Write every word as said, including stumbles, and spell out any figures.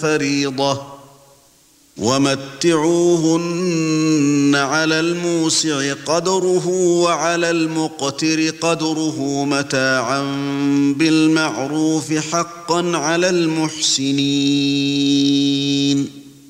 فَرِيضَةٌ وَمَتِّعُوهُنَّ عَلَى الْمُوسِعِ قَدْرُهُ وَعَلَى الْمُقْتِرِ قَدْرُهُ مَتَاعًا بِالْمَعْرُوفِ حَقًّا عَلَى الْمُحْسِنِينَ